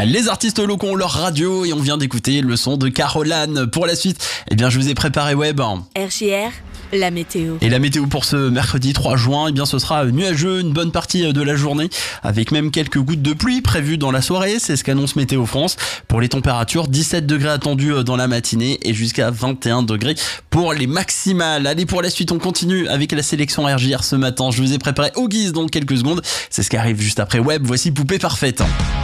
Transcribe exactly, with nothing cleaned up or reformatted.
Les artistes locaux ont leur radio et on vient d'écouter le son de Caroline. Pour la suite, eh bien, je vous ai préparé Web. R J R, la météo. Et la météo pour ce mercredi trois juin, eh bien, ce sera nuageux une bonne partie de la journée, avec même quelques gouttes de pluie prévues dans la soirée. C'est ce qu'annonce Météo France. Pour les températures, dix-sept degrés attendus dans la matinée et jusqu'à vingt et un degrés pour les maximales. Allez, pour la suite, on continue avec la sélection R J R ce matin. Je vous ai préparé au guise dans quelques secondes. C'est ce qui arrive juste après Web. Voici Poupée Parfaite.